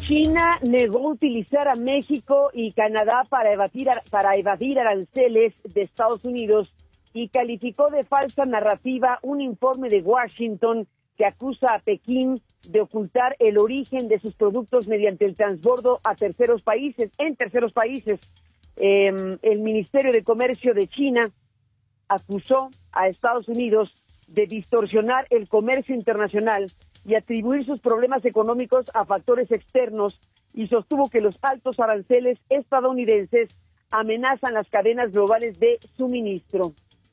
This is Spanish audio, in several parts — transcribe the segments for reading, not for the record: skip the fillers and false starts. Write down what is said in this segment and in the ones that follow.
China negó utilizar a México y Canadá para evadir aranceles de Estados Unidos y calificó de falsa narrativa un informe de Washington que acusa a Pekín de ocultar el origen de sus productos mediante el transbordo a terceros países, en terceros países. El Ministerio de Comercio de China acusó a Estados Unidos de distorsionar el comercio internacional y atribuir sus problemas económicos a factores externos, y sostuvo que los altos aranceles estadounidenses amenazan las cadenas globales de suministro.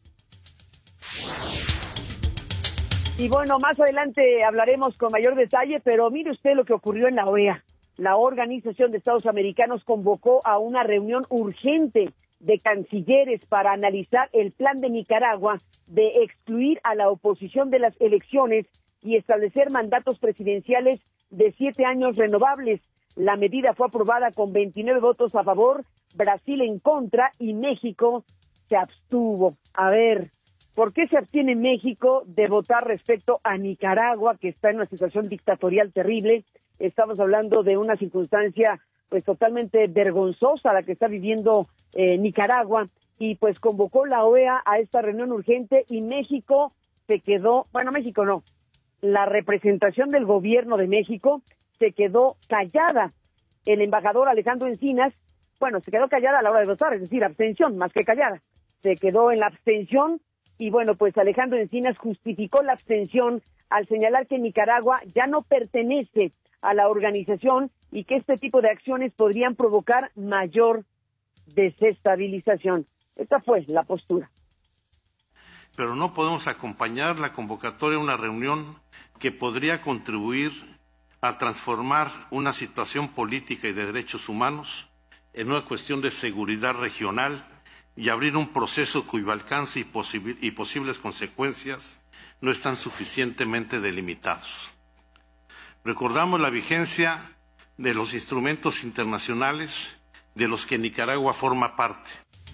Y bueno, más adelante hablaremos con mayor detalle, pero mire usted lo que ocurrió en la OEA. La Organización de Estados Americanos convocó a una reunión urgente de cancilleres para analizar el plan de Nicaragua de excluir a la oposición de las elecciones y establecer mandatos presidenciales de 7 años renovables. La medida fue aprobada con 29 votos a favor, Brasil en contra y México se abstuvo. A ver, ¿por qué se abstiene México de votar respecto a Nicaragua, que está en una situación dictatorial terrible? Estamos hablando de una circunstancia pues totalmente vergonzosa la que está viviendo Nicaragua, y pues convocó la OEA a esta reunión urgente y México se quedó, bueno, México no, la representación del gobierno de México se quedó callada. El embajador Alejandro Encinas, bueno, se quedó callada a la hora de votar, es decir, abstención más que callada, se quedó en la abstención. Y bueno, pues Alejandro Encinas justificó la abstención al señalar que Nicaragua ya no pertenece a la organización y que este tipo de acciones podrían provocar mayor desestabilización. Esta fue la postura. Pero no podemos acompañar la convocatoria a una reunión que podría contribuir a transformar una situación política y de derechos humanos en una cuestión de seguridad regional y abrir un proceso cuyo alcance y posibles consecuencias no están suficientemente delimitados. Recordamos la vigencia de los instrumentos internacionales de los que Nicaragua forma parte.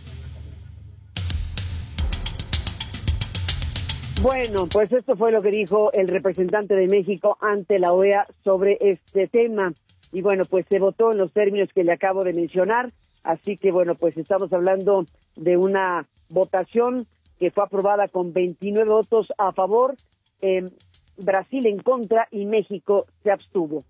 Bueno, pues esto fue lo que dijo el representante de México ante la OEA sobre este tema. Y bueno, pues se votó en los términos que le acabo de mencionar. Así que bueno, pues estamos hablando de una votación que fue aprobada con 29 votos a favor, Brasil en contra y México se abstuvo.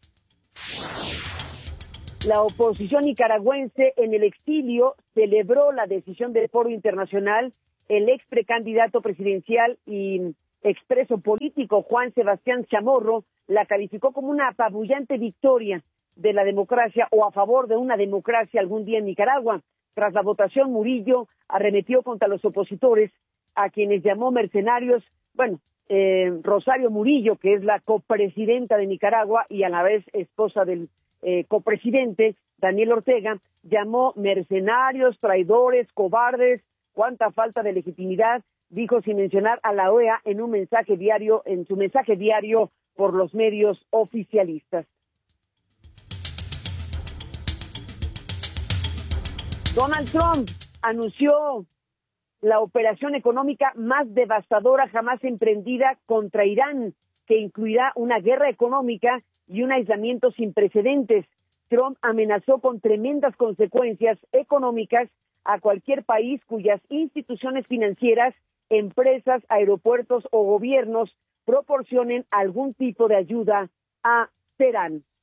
La oposición nicaragüense en el exilio celebró la decisión del Foro Internacional. El ex precandidato presidencial y expreso político Juan Sebastián Chamorro la calificó como una apabullante victoria de la democracia o a favor de una democracia algún día en Nicaragua. Tras la votación, Murillo arremetió contra los opositores, a quienes llamó mercenarios. Bueno, Rosario Murillo, que es la copresidenta de Nicaragua y a la vez esposa del copresidente Daniel Ortega, llamó mercenarios, traidores, cobardes. Cuánta falta de legitimidad, dijo sin mencionar a la OEA en su mensaje diario por los medios oficialistas. Donald Trump anunció la operación económica más devastadora jamás emprendida contra Irán, que incluirá una guerra económica y un aislamiento sin precedentes. Trump amenazó con tremendas consecuencias económicas a cualquier país cuyas instituciones financieras, empresas, aeropuertos o gobiernos proporcionen algún tipo de ayuda a Teherán.